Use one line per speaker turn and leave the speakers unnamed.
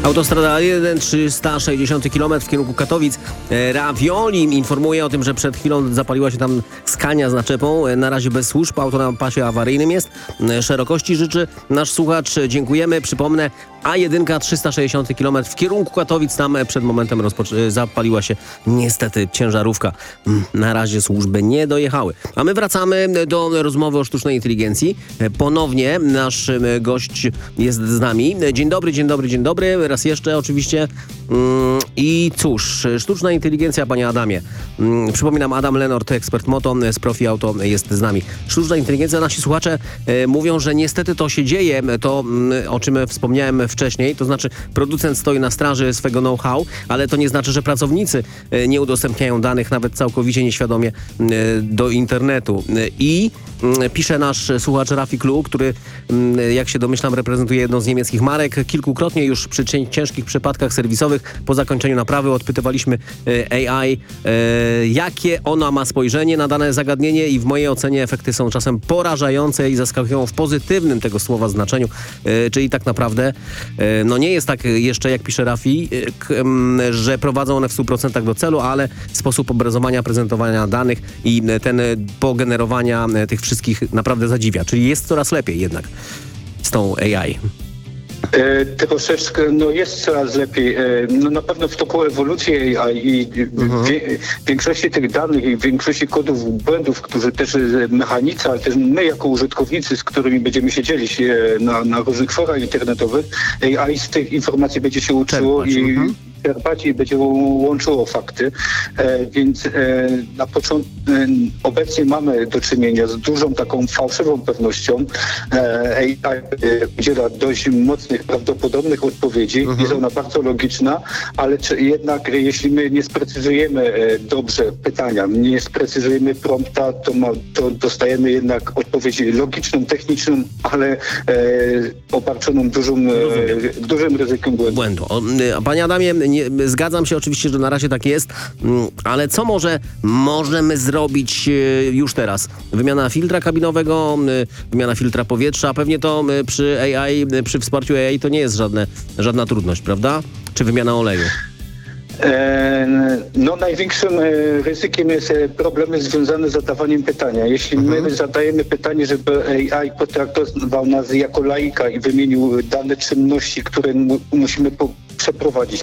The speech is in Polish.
Autostrada A1, 360 km w kierunku Katowic. Ravioli informuje o tym, że przed chwilą zapaliła się tam Scania z naczepą. Na razie bez służb, auto na pasie awaryjnym jest. Szerokości życzy nasz słuchacz. Dziękujemy. Przypomnę, A1, 360 km w kierunku Katowic. Tam przed momentem zapaliła się niestety ciężarówka. Na razie służby nie dojechały. A my wracamy do rozmowy o sztucznej inteligencji. Ponownie nasz gość jest z nami. Dzień dobry, dzień dobry, dzień dobry. Raz jeszcze oczywiście. I cóż, sztuczna inteligencja, panie Adamie. Przypominam, Adam Lenort, ekspert moto z Profi Auto jest z nami. Sztuczna inteligencja, nasi słuchacze mówią, że niestety to się dzieje, to o czym wspomniałem wcześniej, to znaczy producent stoi na straży swego know-how, ale to nie znaczy, że pracownicy nie udostępniają danych nawet całkowicie nieświadomie do internetu. I pisze nasz słuchacz Rafi Klu, który, jak się domyślam, reprezentuje jedną z niemieckich marek. Kilkukrotnie już przy ciężkich przypadkach serwisowych po zakończeniu naprawy odpytywaliśmy AI, jakie ona ma spojrzenie na dane zagadnienie i w mojej ocenie efekty są czasem porażające i zaskakują w pozytywnym tego słowa znaczeniu. Czyli tak naprawdę no nie jest tak jeszcze, jak pisze Rafi, że prowadzą one w 100% do celu, ale sposób obrazowania, prezentowania danych i ten pogenerowania tych wszystkich naprawdę zadziwia. Czyli jest coraz lepiej jednak z tą AI.
Troszeczkę, jest coraz lepiej. Na pewno w toku ewolucji AI i w większości tych danych i w większości kodów błędów, którzy też mechanicy, ale też my jako użytkownicy, z którymi będziemy się dzielić na różnych forach internetowych, AI z tych informacji będzie się uczyło czerpać i będzie łączyło fakty, więc na początku obecnie mamy do czynienia z dużą taką fałszywą pewnością. AI udziela dość mocnych, prawdopodobnych odpowiedzi. Jest ona bardzo logiczna, ale jednak jeśli my nie sprecyzujemy dobrze pytania, nie sprecyzujemy prompta, to dostajemy jednak odpowiedź logiczną, techniczną, ale obarczoną dużym ryzykiem błędu.
Panie Adamie, zgadzam się oczywiście, że na razie tak jest, ale co możemy zrobić już teraz? Wymiana filtra kabinowego, wymiana filtra powietrza, pewnie to przy AI, przy wsparciu AI to nie jest żadna trudność, prawda? Czy wymiana oleju?
Największym ryzykiem jest problemy związane z zadawaniem pytania. Jeśli my zadajemy pytanie, żeby AI potraktował nas jako laika i wymienił dane czynności, które musimy przeprowadzić,